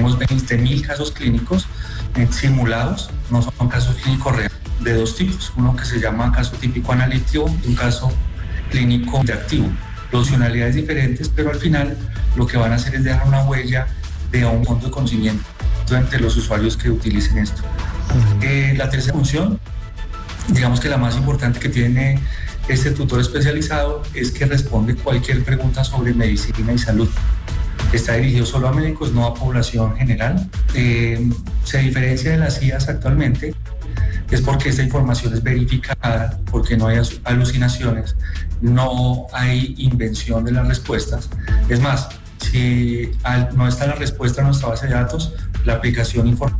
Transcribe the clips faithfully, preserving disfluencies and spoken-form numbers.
tenemos veinte mil casos clínicos eh, simulados, no son casos clínicos reales, de dos tipos, uno que se llama caso típico analítico y un caso clínico interactivo. Dos funcionalidades diferentes, pero al final lo que van a hacer es dejar una huella de un fondo de conocimiento entre los usuarios que utilicen esto. Uh-huh. Eh, la tercera función, digamos que la más importante que tiene este tutor especializado, es que responde cualquier pregunta sobre medicina y salud. Está dirigido solo a médicos, no a población general. Eh, se diferencia de las I As actualmente, es porque esta información es verificada, porque no hay alucinaciones, no hay invención de las respuestas. Es más, si no está la respuesta en nuestra base de datos, la aplicación informa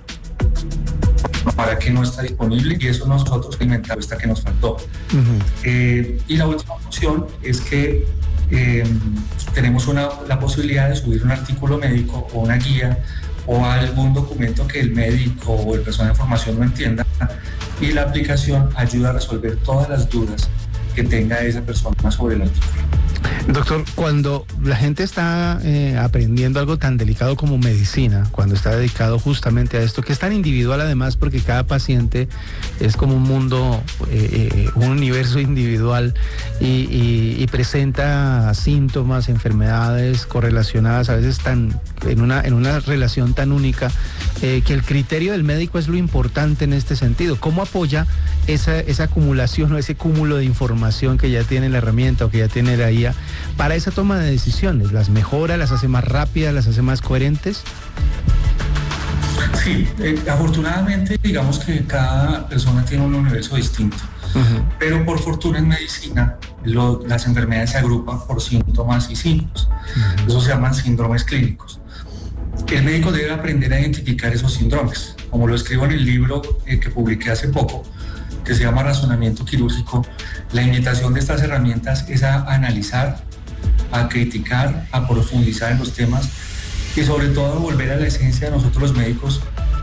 para que no está disponible, y eso nosotros inventamos esta que nos faltó. Uh-huh. Eh, y la última opción es que eh, tenemos una, la posibilidad de subir un artículo médico o una guía o algún documento que el médico o el personal de formación no entienda, y la aplicación ayuda a resolver todas las dudas que tenga esa persona sobre el artículo. Doctor, cuando la gente está eh, aprendiendo algo tan delicado como medicina, cuando está dedicado justamente a esto, que es tan individual además, porque cada paciente es como un mundo, eh, un universo individual y, y, y presenta síntomas, enfermedades correlacionadas a veces tan en una, en una relación tan única, eh, que el criterio del médico es lo importante en este sentido. ¿Cómo apoya esa, esa acumulación o ese cúmulo de información que ya tiene la herramienta o que ya tiene la I A para esa toma de decisiones? ¿Las mejora, las hace más rápidas, las hace más coherentes? Sí, eh, afortunadamente digamos que cada persona tiene un universo distinto, uh-huh. pero por fortuna en medicina lo, las enfermedades se agrupan por síntomas y signos, uh-huh. Eso se llaman síndromes clínicos. El médico debe aprender a identificar esos síndromes, como lo escribo en el libro eh, que publiqué hace poco, que se llama Razonamiento Quirúrgico. La invitación de estas herramientas es a analizar, a criticar, a profundizar en los temas y sobre todo a volver a la esencia de nosotros los médicos,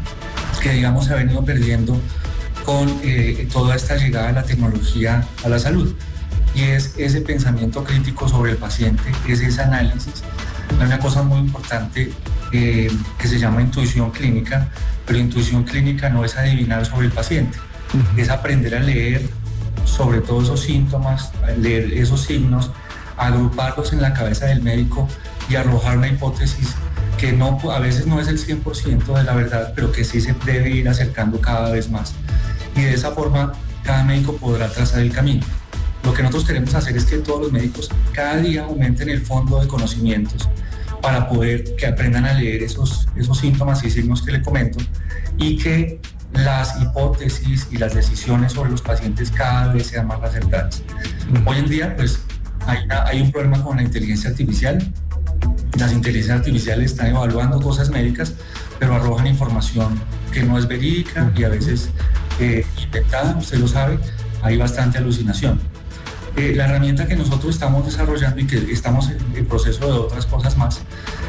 que digamos se ha venido perdiendo con eh, toda esta llegada de la tecnología a la salud, y es ese pensamiento crítico sobre el paciente, es ese análisis. Hay una cosa muy importante eh, que se llama intuición clínica, pero intuición clínica no es adivinar sobre el paciente, uh-huh. es aprender a leer sobre todos esos síntomas, leer esos signos, agruparlos en la cabeza del médico y arrojar una hipótesis que no, a veces no es el cien por ciento de la verdad, pero que sí se debe ir acercando cada vez más. Y de esa forma cada médico podrá trazar el camino. Lo que nosotros queremos hacer es que todos los médicos cada día aumenten el fondo de conocimientos para poder que aprendan a leer esos, esos síntomas y signos que le comento, y que las hipótesis y las decisiones sobre los pacientes cada vez sean más acertadas. Uh-huh. Hoy en día, pues, hay, una, hay un problema con la inteligencia artificial. Las inteligencias artificiales están evaluando cosas médicas, pero arrojan información que no es verídica y a veces eh, inventada, usted lo sabe, hay bastante alucinación. Eh, la herramienta que nosotros estamos desarrollando y que estamos en el proceso de otras cosas más,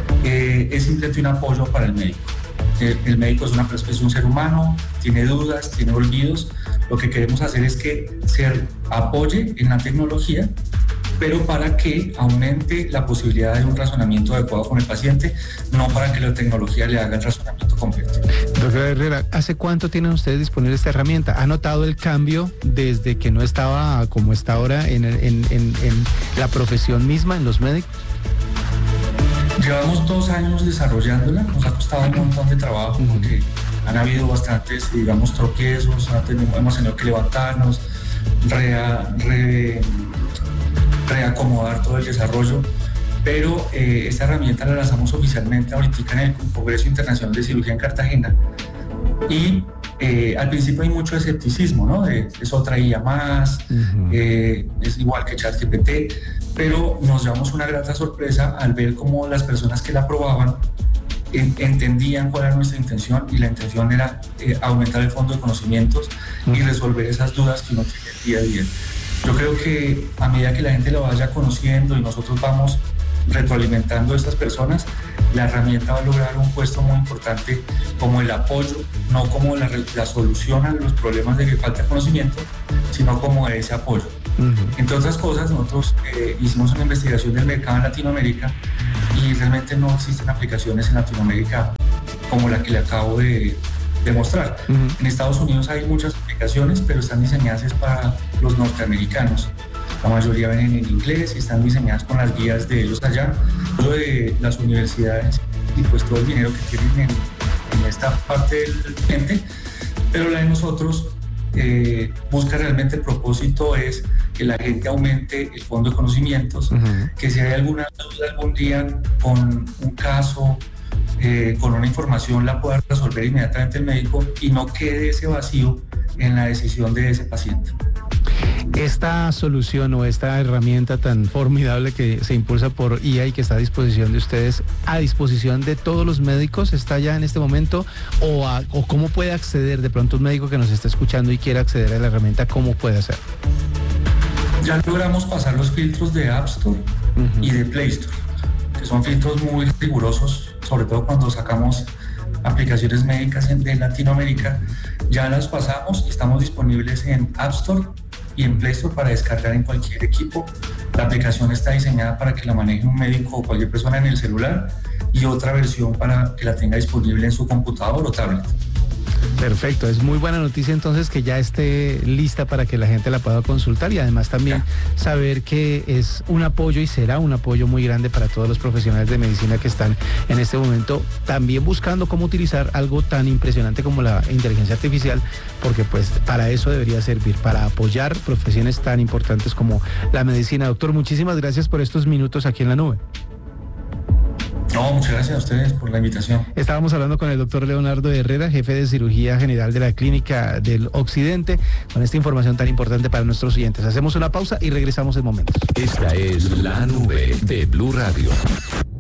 eh, es simplemente un apoyo para el médico. El, el médico es, una, es un ser humano, tiene dudas, tiene olvidos. Lo que queremos hacer es que se apoye en la tecnología, pero para que aumente la posibilidad de un razonamiento adecuado con el paciente, no para que la tecnología le haga el razonamiento completo. Doctor Herrera, ¿hace cuánto tienen ustedes disponible esta herramienta? ¿Ha notado el cambio desde que no estaba como está ahora en, en, en, en la profesión misma, en los médicos? Llevamos dos años desarrollándola, nos ha costado un montón de trabajo porque han habido bastantes, digamos, tropiezos, hemos tenido que levantarnos, rea, re, reacomodar todo el desarrollo, pero eh, esta herramienta la lanzamos oficialmente ahorita en el Congreso Internacional de Cirugía en Cartagena, y eh, al principio hay mucho escepticismo, ¿no? De, es otra I A más, uh-huh. eh, es igual que ChatGPT, pero nos llevamos una grata sorpresa al ver cómo las personas que la probaban en, entendían cuál era nuestra intención, y la intención era eh, aumentar el fondo de conocimientos uh-huh. y resolver esas dudas que uno tiene día a día. Yo creo que a medida que la gente lo vaya conociendo y nosotros vamos retroalimentando a estas personas, la herramienta va a lograr un puesto muy importante como el apoyo, no como la, la solución a los problemas de que falta conocimiento, sino como ese apoyo. Uh-huh. Entre otras cosas, nosotros eh, hicimos una investigación del mercado en Latinoamérica y realmente no existen aplicaciones en Latinoamérica como la que le acabo de, de mostrar. Uh-huh. En Estados Unidos hay muchas aplicaciones, pero están diseñadas para los norteamericanos. La mayoría vienen en inglés y están diseñadas con las guías de ellos allá, de las universidades y pues todo el dinero que tienen en, en esta parte del cliente, pero la de nosotros eh, busca realmente el propósito es que la gente aumente el fondo de conocimientos, uh-huh. que si hay alguna duda algún día con un caso, eh, con una información la pueda resolver inmediatamente el médico y no quede ese vacío en la decisión de ese paciente. Esta solución o esta herramienta tan formidable que se impulsa por I A y que está a disposición de ustedes, a disposición de todos los médicos, ¿está ya en este momento? ¿O, a, o cómo puede acceder de pronto un médico que nos está escuchando y quiera acceder a la herramienta? ¿Cómo puede hacer? Ya logramos pasar los filtros de App Store uh-huh. y de Play Store, que son filtros muy rigurosos, sobre todo cuando sacamos aplicaciones médicas de Latinoamérica. Ya las pasamos y estamos disponibles en App Store y en Play Store para descargar en cualquier equipo. La aplicación está diseñada para que la maneje un médico o cualquier persona en el celular y otra versión para que la tenga disponible en su computador o tablet. Perfecto, es muy buena noticia entonces que ya esté lista para que la gente la pueda consultar y además también saber que es un apoyo y será un apoyo muy grande para todos los profesionales de medicina que están en este momento también buscando cómo utilizar algo tan impresionante como la inteligencia artificial, porque pues para eso debería servir, para apoyar profesiones tan importantes como la medicina. Doctor, muchísimas gracias por estos minutos aquí en la nube. No, muchas gracias a ustedes por la invitación. Estábamos hablando con el doctor Leonardo Herrera, jefe de cirugía general de la Clínica del Occidente, con esta información tan importante para nuestros oyentes. Hacemos una pausa y regresamos en momentos. Esta es la nube de Blue Radio.